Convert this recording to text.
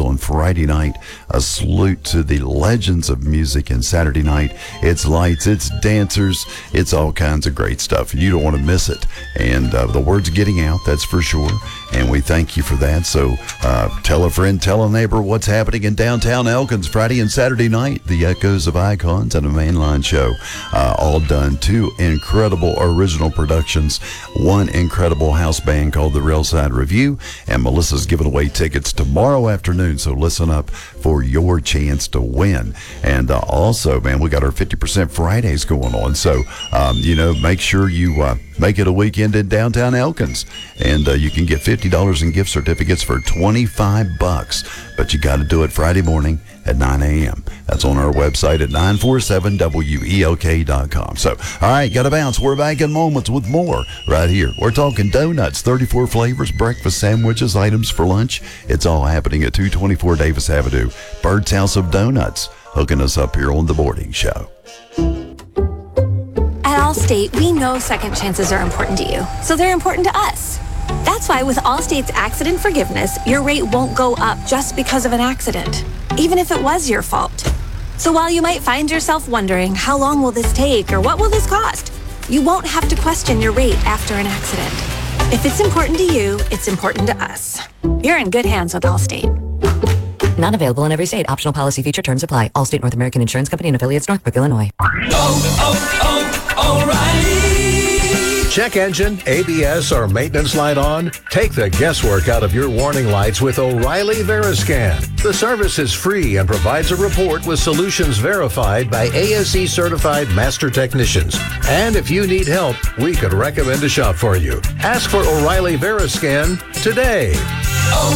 also on Friday night, a salute to the legends of music. And Saturday night, it's lights, it's dancers, it's all kinds of great stuff. You don't want to miss it. And the word's getting out, that's for sure. And we thank you for that. So tell a friend, tell a neighbor what's happening in downtown Elkins Friday and Saturday night. The Echoes of Icons and a Mainline show. All done. 2 incredible original productions. 1 incredible house band called the Railside Review. And Melissa's giving away tickets tomorrow afternoon. So listen up for your chance to win. And also, man, we got our 50% Fridays going on. So, make sure you make it a weekend in downtown Elkins. And you can get $50 in gift certificates for $25. But you got to do it Friday morning at 9 a.m. That's on our website at 947WELK.com. So, all right, got to bounce. We're back in moments with more right here. We're talking donuts, 34 flavors, breakfast sandwiches, items for lunch. It's all happening at 224 Davis Avenue. Bird's House of Donuts, hooking us up here on The Boarding Show. At Allstate, we know second chances are important to you, so they're important to us. That's why with Allstate's accident forgiveness, your rate won't go up just because of an accident, even if it was your fault. So while you might find yourself wondering, how long will this take or what will this cost? You won't have to question your rate after an accident. If it's important to you, it's important to us. You're in good hands with Allstate. Not available in every state. Optional policy feature terms apply. Allstate North American Insurance Company and affiliates, Northbrook, Illinois. O'Reilly. Check engine, ABS, or maintenance light on? Take the guesswork out of your warning lights with O'Reilly Veriscan. The service is free and provides a report with solutions verified by ASE certified master technicians. And if you need help, we could recommend a shop for you. Ask for O'Reilly Veriscan today.